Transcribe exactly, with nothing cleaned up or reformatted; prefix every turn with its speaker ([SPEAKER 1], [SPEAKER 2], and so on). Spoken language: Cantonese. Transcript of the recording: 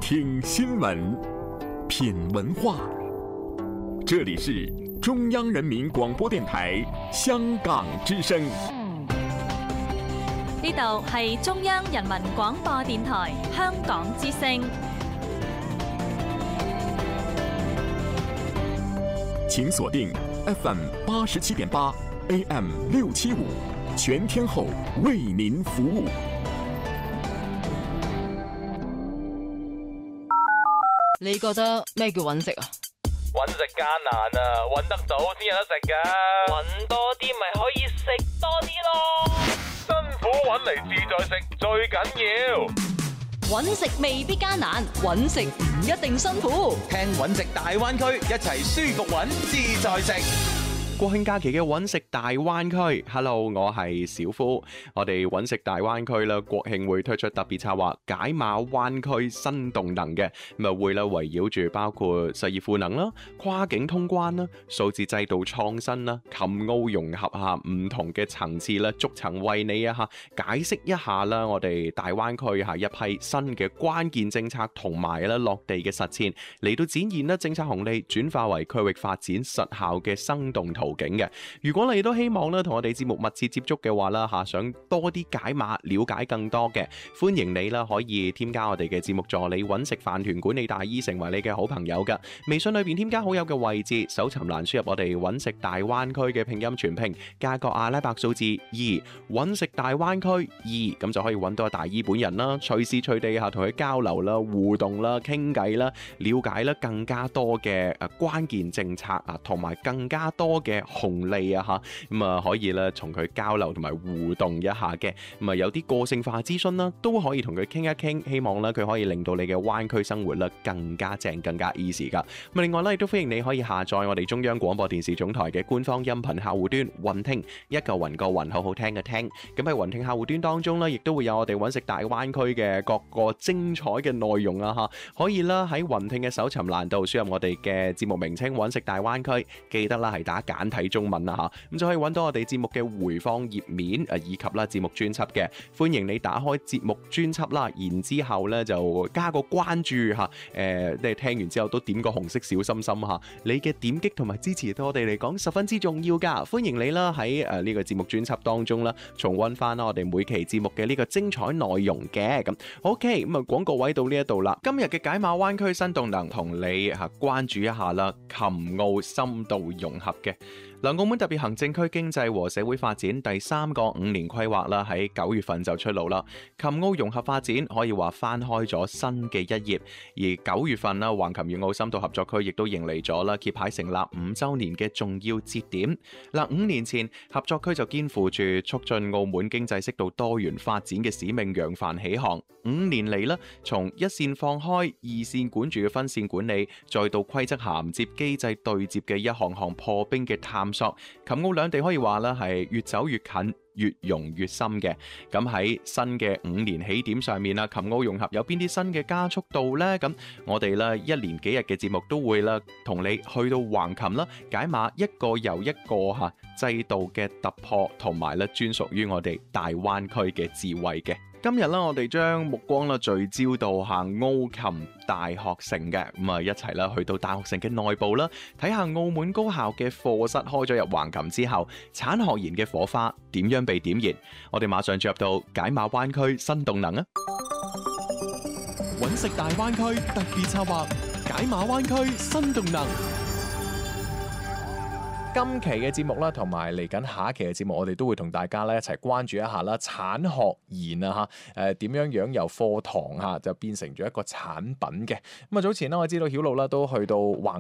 [SPEAKER 1] 听新闻，品文化。这里是中央人民广播電台香港之聲。
[SPEAKER 2] 呢度係中央人民廣播電台香港之聲。
[SPEAKER 1] 請鎖定 F M 八十七點八 A M 六七五，全天候為您服務。
[SPEAKER 3] 你覺得咩叫揾食啊？
[SPEAKER 4] 揾食艱難啊，揾得到先有得食噶。揾多啲咪可以食多啲咯。辛苦揾嚟自在食最緊要。
[SPEAKER 3] 揾食未必艱難，揾食唔一定辛苦。
[SPEAKER 5] 聽揾食大灣區，一齊舒服揾自在食。國慶假期嘅揾食大灣區 ，Hello， 我係小夫。我哋揾食大灣區啦，國慶會推出特別策劃解碼灣區新動能嘅，咁啊會啦圍繞住包括實業賦能啦、跨境通關啦、數字制度創新啦、琴澳融合下唔同嘅層次啦，逐層為你啊嚇解釋一下啦，我哋大灣區係一批新嘅關鍵政策同埋啦落地嘅實踐嚟到展現啦政策紅利轉化為區域發展實效嘅生動圖景嘅。如果你都希望咧同我哋節目密切接觸嘅話啦吓，想多啲解碼了解更多嘅，歡迎你啦可以添加我哋嘅節目助理揾食飯團管理大姨成為你嘅好朋友噶。微信裏邊添加好友嘅位置，搜尋欄輸入我哋揾食大灣區嘅拼音全拼加個阿拉伯數字二，揾食大灣區二，咁就可以揾到大姨本人啦，隨時隨地吓同佢交流啦、互動啦、傾偈啦、了解啦更加多嘅誒關鍵政策啊，同埋更加多嘅紅利啊吓，咁啊可以咧同佢交流同埋互動一下嘅，咁啊有啲個性化諮詢啦，都可以同佢傾一傾，希望咧佢可以令到你嘅灣區生活咧更加正、更加 easy 噶。咁另外咧亦都歡迎你可以下載我哋中央廣播電視總台嘅官方音頻客戶端雲聽，一個雲個雲，好好聽嘅聽。咁喺雲聽客戶端當中咧，亦都會有我哋揾食大灣區嘅各個精彩嘅內容啊吓，可以啦喺雲聽嘅搜尋欄度輸入我哋嘅節目名稱揾食大灣區，記得啦係打簡體中文啦吓，咁就可以揾到我哋節目嘅回放頁面誒，以及啦節目專輯嘅。歡迎你打開節目專輯啦，然之後咧就加個關注吓，誒、呃，你聽完之後都點個紅色小心心吓，你嘅點擊同埋支持對我哋嚟講十分之重要噶。歡迎你啦喺誒呢個節目專輯當中啦，重溫翻啦我哋每期節目嘅呢個精彩內容嘅。咁 OK， 咁啊廣告位到呢一度啦，今日嘅解碼灣區新動能同你吓關注一下啦，琴澳深度融合嘅。嗱，澳門特別行政區經濟和社會發展第三個五年規劃啦，喺九月份就出爐啦。琴澳融合發展可以話翻開咗新嘅一頁，而九月份啦，橫琴粵澳深度合作區亦都迎嚟咗啦揭牌成立五週年嘅重要節點。嗱，五年前合作區就肩負住促進澳門經濟適度多元發展嘅使命，揚帆起航。五年嚟啦，從一線放開、二線管住嘅分線管理，再到規則銜接、機制對接嘅一項項破冰嘅探索，琴澳兩地可以話啦係越走越近，越融越深嘅。咁喺新嘅五年起點上面啦，琴澳融合有邊啲新嘅加速度呢？咁我哋啦一連幾日嘅節目都會啦同你去到橫琴啦，解碼一個又一個吓制度嘅突破，同埋咧專屬於我哋大灣區嘅智慧嘅。今日啦，我哋將目光啦聚焦到下澳琴大學城嘅，咁啊一齊啦去到大學城嘅內部啦，睇下澳門高校嘅課室開咗入橫琴之後，產學研嘅火花點樣被點燃？我哋馬上進入到解碼灣區新動能啊！
[SPEAKER 1] 揾食大灣區特別策劃，解碼灣區新動能。
[SPEAKER 6] 今期嘅節目啦，同埋嚟緊下一期嘅節目，我哋都會同大家咧一齊關注一下啦，產學研啊吓，誒點樣樣由課堂吓就變成咗一個產品嘅。咁啊早前呢，我知道曉露啦都去到橫